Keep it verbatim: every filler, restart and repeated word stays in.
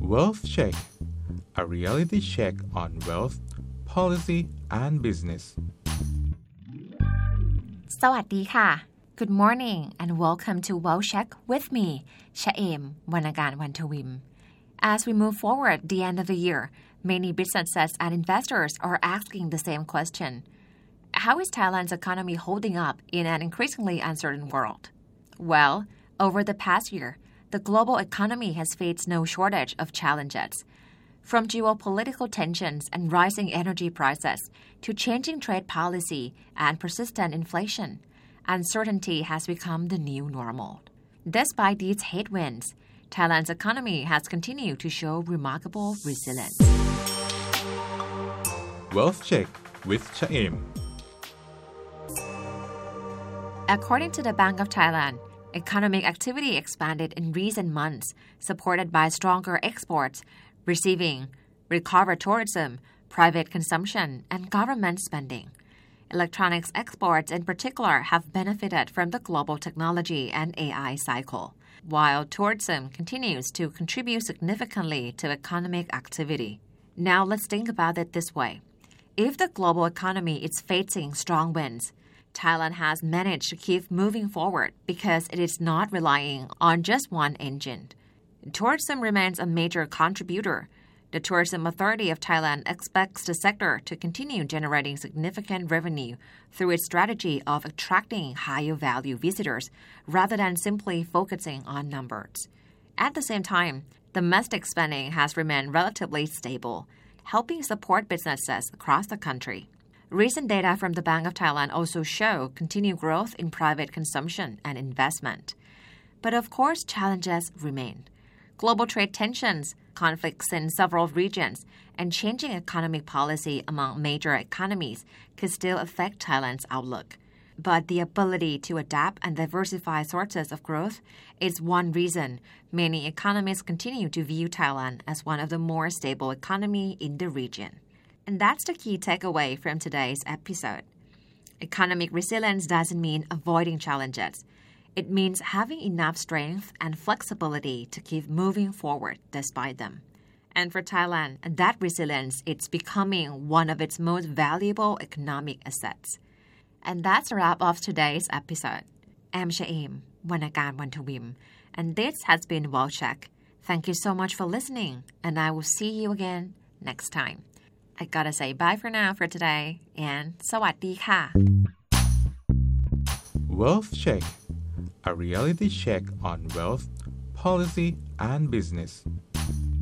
Wealth Check, a reality check on wealth, policy and business. สวัสดีค่ะ Good morning and welcome to Wealth Check with me ชะเอม วรรณการ วรรณทวิม As we move forward the end of the year, many businesses and investors are asking the same question. How is Thailand's economy holding up in an increasingly uncertain world? Well, over the past year, the global economy has faced no shortage of challenges. From geopolitical tensions and rising energy prices to changing trade policy and persistent inflation, uncertainty has become the new normal. Despite these headwinds, Thailand's economy has continued to show remarkable resilience. Wealth Check with Chaim. According to the Bank of Thailand, economic activity expanded in recent months, supported by stronger exports, receiving, recovered tourism, private consumption, and government spending. Electronics exports in particular have benefited from the global technology and A I cycle, while tourism continues to contribute significantly to economic activity. Now let's think about it this way. If the global economy is facing strong winds, Thailand has managed to keep moving forward because it is not relying on just one engine. Tourism remains a major contributor. The Tourism Authority of Thailand expects the sector to continue generating significant revenue through its strategy of attracting higher value visitors rather than simply focusing on numbers. At the same time, domestic spending has remained relatively stable, helping support businesses across the country. Recent data from the Bank of Thailand also show continued growth in private consumption and investment. But of course, challenges remain. Global trade tensions, conflicts in several regions, and changing economic policy among major economies could still affect Thailand's outlook. But the ability to adapt and diversify sources of growth is one reason many economists continue to view Thailand as one of the more stable economies in the region. And that's the key takeaway from today's episode. Economic resilience doesn't mean avoiding challenges. It means having enough strength and flexibility to keep moving forward despite them. And for Thailand, that resilience is becoming one of its most valuable economic assets. And that's a wrap of today's episode. I'm Chaim, วรรณการ วรรณทวิม and this has been Wealth Check. Thank you so much for listening, and I will see you again next time. I gotta say bye for now for today, and สวัสดีค่ะ Wealth Check, a reality check on wealth, policy and business.